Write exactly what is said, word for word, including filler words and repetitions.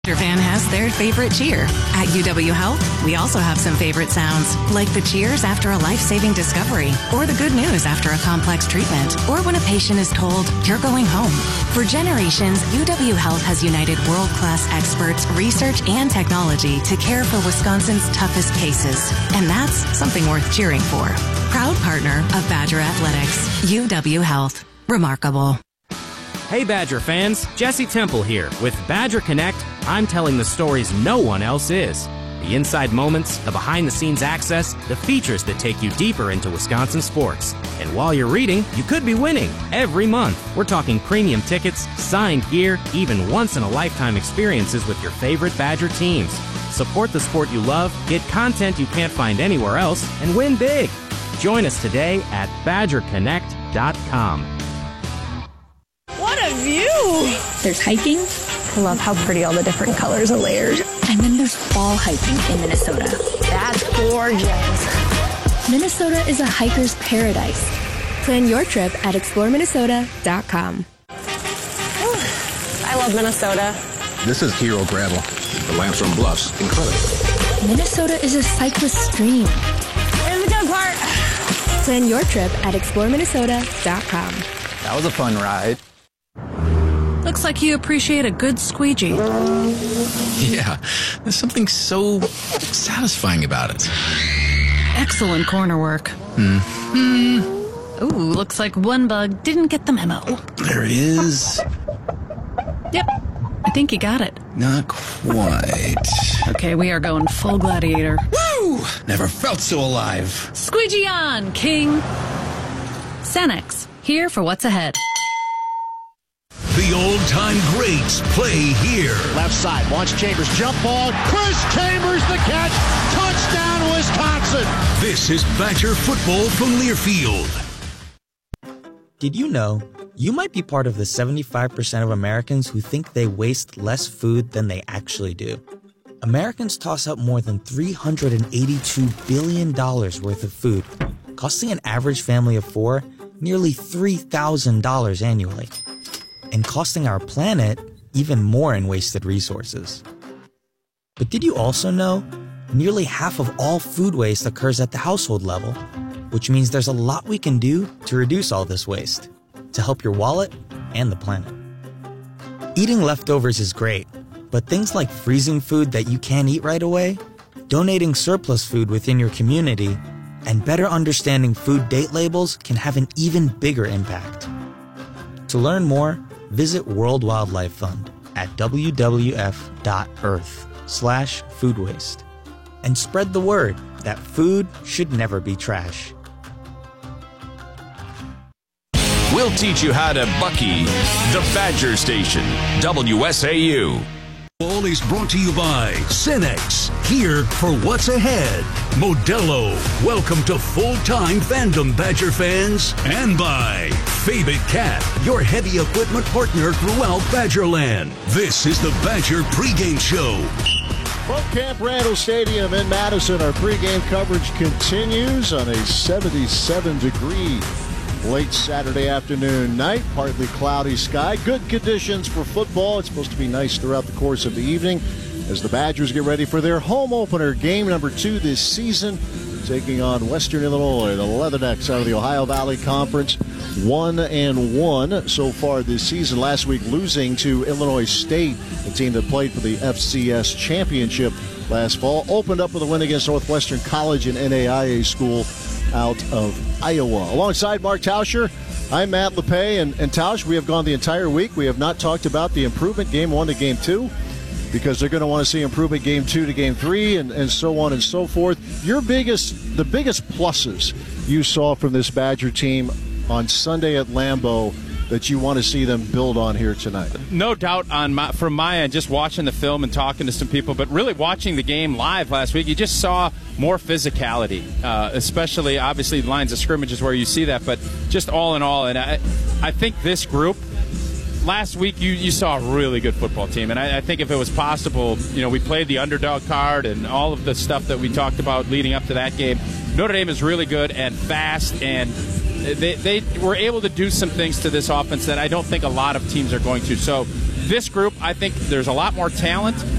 Badger fan has their favorite cheer. At U W Health, we also have some favorite sounds, like the cheers after a life-saving discovery, or the good news after a complex treatment, or when a patient is told, you're going home. For generations, U W Health has united world-class experts, research, and technology to care for Wisconsin's toughest cases. And that's something worth cheering for. Proud partner of Badger Athletics, U W Health. Remarkable. Hey Badger fans, Jesse Temple here. With Badger Connect, I'm telling the stories no one else is. The inside moments, the behind-the-scenes access, the features that take you deeper into Wisconsin sports. And while you're reading, you could be winning every month. We're talking premium tickets, signed gear, even once-in-a-lifetime experiences with your favorite Badger teams. Support the sport you love, get content you can't find anywhere else, and win big. Join us today at badger connect dot com. What a view! There's hiking. I love how pretty all the different colors are layered. And then there's fall hiking in Minnesota. That's gorgeous. Minnesota is a hiker's paradise. Plan your trip at explore minnesota dot com. I love Minnesota. This is Hero Gravel. The Lamstone Bluffs, incredible. Minnesota is a cyclist stream. Here's the good part. Plan your trip at explore minnesota dot com. That was a fun ride. Looks like you appreciate a good squeegee. Yeah, there's something so satisfying about it. Excellent corner work. Mm-hmm. Ooh, looks like one bug didn't get the memo. There it is. Yep, I think you got it. Not quite. Okay, we are going full gladiator. Woo! Never felt so alive. Squeegee on, King. Cenex, here for what's ahead. The old-time greats play here. Left side, launch Chambers, jump ball. Chris Chambers the catch. Touchdown, Wisconsin. This is Badger football from Learfield. Did you know you might be part of the seventy-five percent of Americans who think they waste less food than they actually do? Americans toss out more than three hundred eighty-two billion dollars worth of food, costing an average family of four nearly three thousand dollars annually, and costing our planet even more in wasted resources. But did you also know nearly half of all food waste occurs at the household level, which means there's a lot we can do to reduce all this waste, to help your wallet and the planet. Eating leftovers is great, but things like freezing food that you can't eat right away, donating surplus food within your community, and better understanding food date labels can have an even bigger impact. To learn more, visit World Wildlife Fund at w w f dot earth slash food waste and spread the word that food should never be trash. We'll teach you how to Bucky the Badger Station, W S A U. All is brought to you by Cenex, here for what's ahead. Modelo, welcome to full-time fandom, Badger fans. And by Fabit Cat, your heavy equipment partner throughout Badgerland. This is the Badger pregame show. From Camp Randall Stadium in Madison, our pregame coverage continues on a seventy-seven degree late Saturday afternoon night, partly cloudy sky. Good conditions for football. It's supposed to be nice throughout the course of the evening as the Badgers get ready for their home opener, game number two this season, taking on Western Illinois, the Leathernecks out of the Ohio Valley Conference. One and one so far this season. Last week losing to Illinois State, the team that played for the F C S championship last fall. Opened up with a win against Northwestern College, an N A I A school out of Iowa. Alongside Mark Tauscher, I'm Matt LePay, and, and Tausch, we have gone the entire week. We have not talked about the improvement game one to game two, because they're going to want to see improvement game two to game three, and, and so on and so forth. Your biggest, the biggest pluses you saw from this Badger team on Sunday at Lambeau that you want to see them build on here tonight? No doubt on my, from my end, just watching the film and talking to some people, but really watching the game live last week, you just saw more physicality, uh, especially obviously lines of scrimmage is where you see that, but just all in all, and I, I think this group, last week you, you saw a really good football team, and I, I think if it was possible, you know, we played the underdog card and all of the stuff that we talked about leading up to that game. Notre Dame is really good and fast, and They, they were able to do some things to this offense that I don't think a lot of teams are going to. So this group, I think there's a lot more talent.